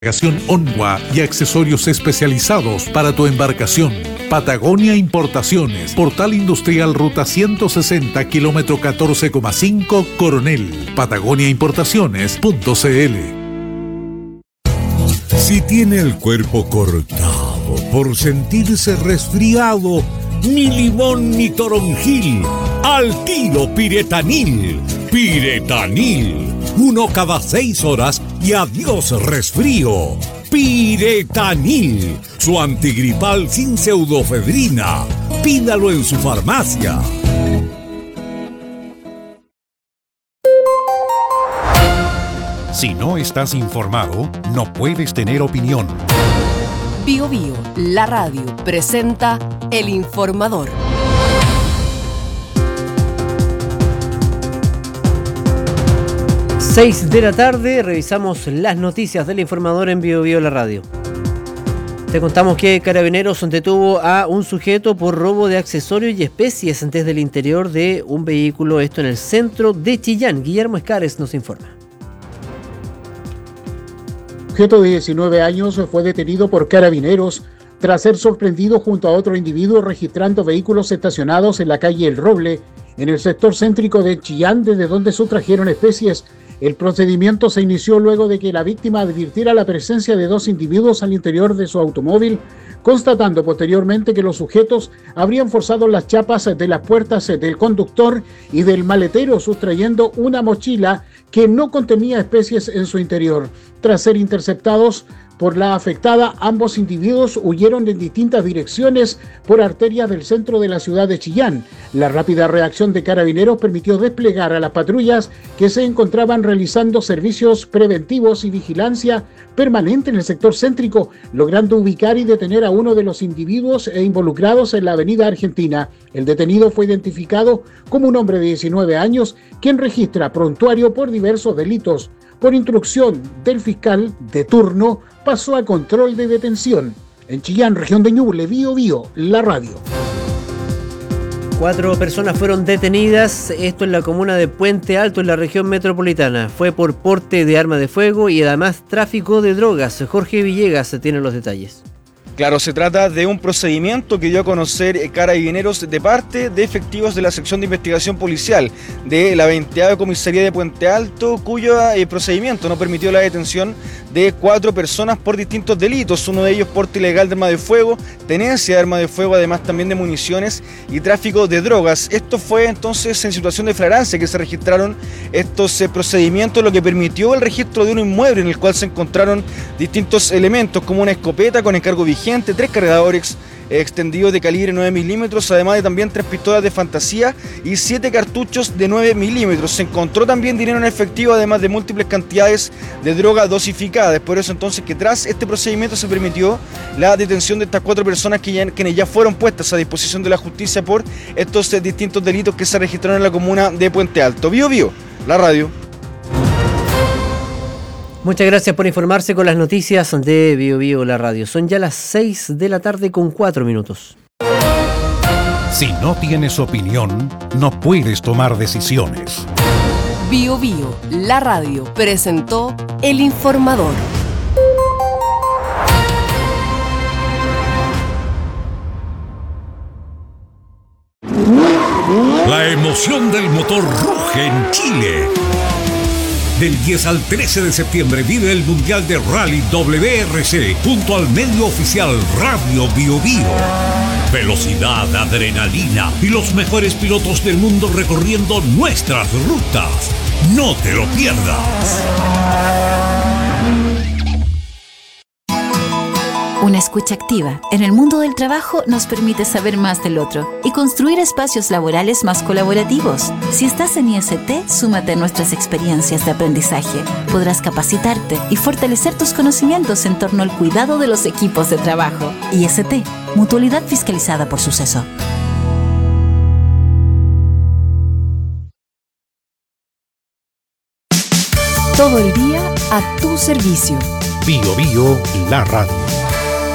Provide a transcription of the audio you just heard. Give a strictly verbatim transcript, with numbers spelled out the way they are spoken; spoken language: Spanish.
Navegación Onwa y accesorios especializados para tu embarcación. Patagonia Importaciones, Portal Industrial Ruta ciento sesenta, kilómetro catorce coma cinco, Coronel. Patagonia Importaciones punto c l. Si tiene el cuerpo cortado por sentirse resfriado, ni limón ni toronjil, al tiro Piretanil. Piretanil, uno cada seis horas y adiós resfrío. Piretanil, su antigripal sin pseudofedrina. Pídalo en su farmacia. Si no estás informado, no puedes tener opinión. Bio Bio, la radio, presenta El Informador. seis de la tarde, revisamos las noticias del Informador en Bio Bio, la radio. Te contamos que Carabineros detuvo a un sujeto por robo de accesorios y especies desde el interior de un vehículo, esto en el centro de Chillán. Guillermo Escares nos informa. El sujeto de diecinueve años fue detenido por Carabineros tras ser sorprendido junto a otro individuo registrando vehículos estacionados en la calle El Roble, en el sector céntrico de Chillán, desde donde sustrajeron especies. El procedimiento se inició luego de que la víctima advirtiera la presencia de dos individuos al interior de su automóvil, constatando posteriormente que los sujetos habrían forzado las chapas de las puertas del conductor y del maletero, sustrayendo una mochila que no contenía especies en su interior. Tras ser interceptados por la afectada, ambos individuos huyeron en distintas direcciones por arterias del centro de la ciudad de Chillán. La rápida reacción de Carabineros permitió desplegar a las patrullas que se encontraban realizando servicios preventivos y vigilancia permanente en el sector céntrico, logrando ubicar y detener a uno de los individuos involucrados en la avenida Argentina. El detenido fue identificado como un hombre de diecinueve años, quien registra prontuario por diversos delitos. Por instrucción del fiscal de turno, pasó a control de detención. En Chillán, región de Ñuble, Bio Bio, la radio. Cuatro personas fueron detenidas, esto en la comuna de Puente Alto, en la región metropolitana. Fue por porte de arma de fuego y además tráfico de drogas. Jorge Villegas tiene los detalles. Claro, se trata de un procedimiento que dio a conocer Carabineros de parte de efectivos de la sección de investigación policial de la veinteava comisaría de Puente Alto, cuyo eh, procedimiento no permitió la detención de cuatro personas por distintos delitos, uno de ellos porte ilegal de arma de fuego, tenencia de arma de fuego, además también de municiones y tráfico de drogas. Esto fue entonces en situación de flagrancia que se registraron estos eh, procedimientos, lo que permitió el registro de un inmueble en el cual se encontraron distintos elementos como una escopeta con encargo vigente, tres cargadores extendidos de calibre nueve milímetros, además de también tres pistolas de fantasía y siete cartuchos de nueve milímetros. Se encontró también dinero en efectivo, además de múltiples cantidades de droga dosificada. Es por eso entonces que tras este procedimiento se permitió la detención de estas cuatro personas que ya, quienes ya fueron puestas a disposición de la justicia por estos eh, distintos delitos que se registraron en la comuna de Puente Alto. Bio Bio, la radio. Muchas gracias por informarse con las noticias de Bio Bio, la radio. Son ya las seis de la tarde con cuatro minutos. Si no tienes opinión, no puedes tomar decisiones. Bio Bio, la radio, presentó El Informador. La emoción del motor ruge en Chile. Del diez al trece de septiembre vive el Mundial de Rally W R C junto al medio oficial Radio Bio Bio. Velocidad, adrenalina y los mejores pilotos del mundo recorriendo nuestras rutas. No te lo pierdas. Una escucha activa en el mundo del trabajo nos permite saber más del otro y construir espacios laborales más colaborativos. Si estás en I S T, súmate a nuestras experiencias de aprendizaje. Podrás capacitarte y fortalecer tus conocimientos en torno al cuidado de los equipos de trabajo. I S T, Mutualidad Fiscalizada por Suceso. Todo el día a tu servicio. Bio Bio, la radio.